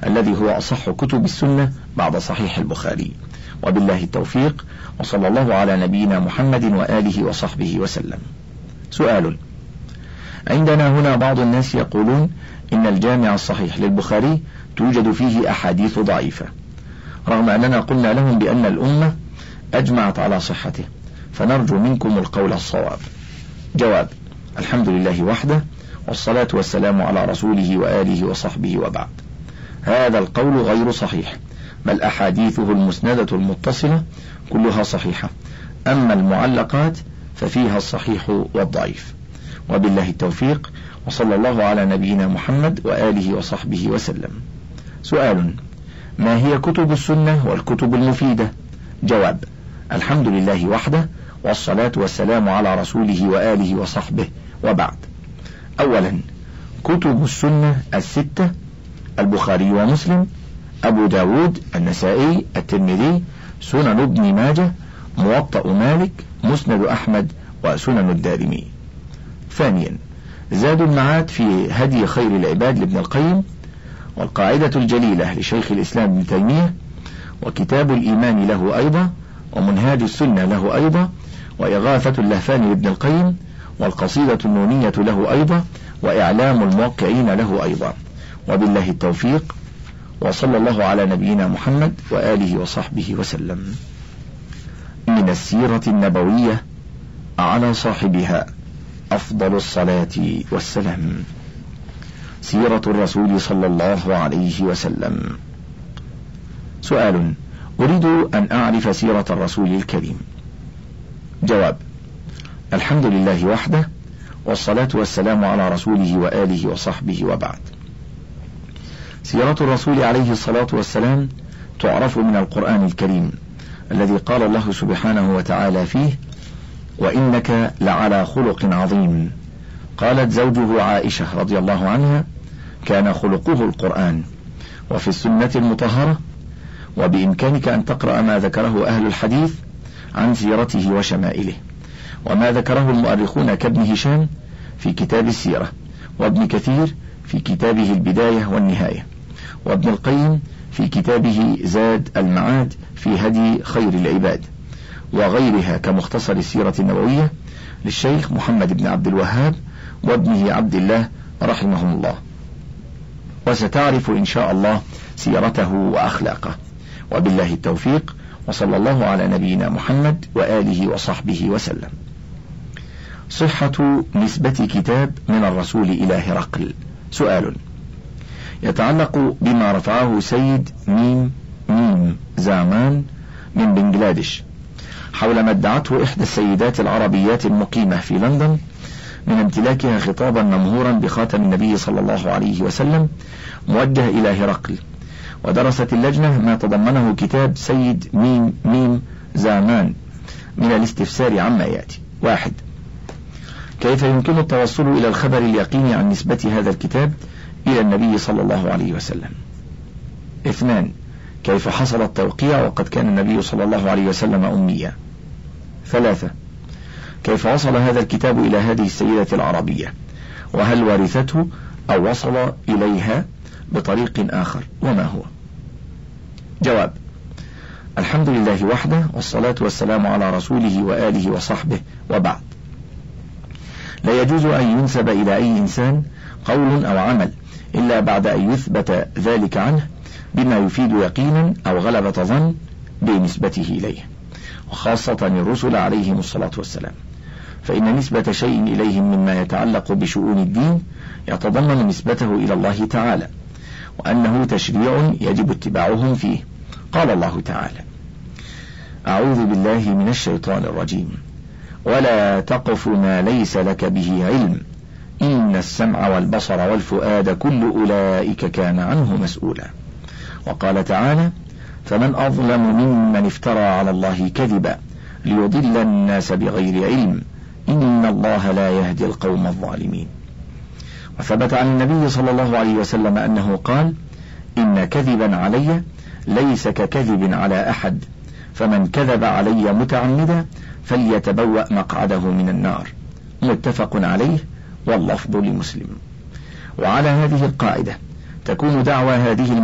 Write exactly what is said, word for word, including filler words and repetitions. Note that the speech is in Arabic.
الذي هو أصح كتب السنة بعد صحيح البخاري. وبالله التوفيق، وصلى الله على نبينا محمد وآله وصحبه وسلم. سؤال: عندنا هنا بعض الناس يقولون إن الجامع الصحيح للبخاري توجد فيه أحاديث ضعيفة، رغم أننا قلنا لهم بأن الأمة أجمعت على صحته، فنرجو منكم القول الصواب. جواب: الحمد لله وحده، والصلاة والسلام على رسوله وآله وصحبه، وبعد. هذا القول غير صحيح، بل أحاديثه المسندة المتصلة كلها صحيحة، أما المعلقات ففيها الصحيح والضعيف. وبالله التوفيق، وصلى الله على نبينا محمد وآله وصحبه وسلم. سؤال: ما هي كتب السنة والكتب المفيدة؟ جواب: الحمد لله وحده، والصلاة والسلام على رسوله وآله وصحبه، وبعد. أولا، كتب السنة الستة: البخاري ومسلم، أبو داود، النسائي، الترمذي، سنن ابن ماجه، موطأ مالك، مسند أحمد، وسنن الدارمي. ثانيا، زاد المعاد في هدي خير العباد لابن القيم، والقاعدة الجليلة لشيخ الإسلام ابن تيمية، وكتاب الإيمان له أيضا، ومنهاج السنة له أيضا، وإغاثة اللهفان لابن القيم، والقصيدة النونية له أيضا، وإعلام الموقعين له أيضا. وبالله التوفيق، وصلى الله على نبينا محمد وآله وصحبه وسلم. من السيرة النبوية على صاحبها أفضل الصلاة والسلام. سيرة الرسول صلى الله عليه وسلم. سؤال: أريد أن أعرف سيرة الرسول الكريم. جواب: الحمد لله وحده، والصلاة والسلام على رسوله وآله وصحبه، وبعد. سيرة الرسول عليه الصلاة والسلام تعرف من القرآن الكريم، الذي قال الله سبحانه وتعالى فيه: وإنك لعلى خلق عظيم. قالت زوجه عائشة رضي الله عنها: كان خلقه القرآن. وفي السنة المطهرة. وبإمكانك أن تقرأ ما ذكره أهل الحديث عن سيرته وشمائله، وما ذكره المؤرخون كابن هشام في كتاب السيرة، وابن كثير في كتابه البداية والنهاية، وابن القيم في كتابه زاد المعاد في هدي خير العباد، وغيرها كمختصر السيرة النبوية للشيخ محمد بن عبد الوهاب وابنه عبد الله رحمهم الله. وستعرف إن شاء الله سيرته وأخلاقه. وبالله التوفيق، وصلى الله على نبينا محمد وآله وصحبه وسلم. صحة نسبة كتاب من الرسول إلى هرقل. سؤال: يتعلق بما رفعه سيد ميم ميم زامان من بنغلاديش حول ما ادعته إحدى السيدات العربيات المقيمة في لندن من امتلاكها خطابا ممهورا بخاتم النبي صلى الله عليه وسلم موجه إلى هرقل. ودرست اللجنة ما تضمنه كتاب سيد ميم ميم زامان من الاستفسار عما يأتي. واحد: كيف يمكن التوصل إلى الخبر اليقيني عن نسبة هذا الكتاب إلى النبي صلى الله عليه وسلم؟ اثنان: كيف حصل التوقيع وقد كان النبي صلى الله عليه وسلم أميا؟ ثلاثة: كيف وصل هذا الكتاب إلى هذه السيدة العربية، وهل ورثته أو وصل إليها بطريق آخر، وما هو؟ جواب: الحمد لله وحده، والصلاة والسلام على رسوله وآله وصحبه، وبعد. لا يجوز أن ينسب إلى أي إنسان قول أو عمل إلا بعد أن يثبت ذلك عنه بما يفيد يقينا أو غلبة ظن بنسبته إليه، وخاصة الرسل عليهم الصلاة والسلام، فإن نسبة شيء إليهم مما يتعلق بشؤون الدين يتضمن نسبته إلى الله تعالى، وأنه تشريع يجب اتباعهم فيه. قال الله تعالى: أعوذ بالله من الشيطان الرجيم: ولا تقف ما ليس لك به علم إن السمع والبصر والفؤاد كل أولئك كان عنه مسؤولا. وقال تعالى: فمن أظلم ممن افترى على الله كذبا ليضل الناس بغير علم إن الله لا يهدي القوم الظالمين. وثبت عن النبي صلى الله عليه وسلم أنه قال: إن كذبا علي ليس ككذب على أحد، فمن كذب علي متعمدا فليتبوأ مقعده من النار. متفق عليه، واللفظ لمسلم. وعلى هذه القاعدة تكون دعوى هذه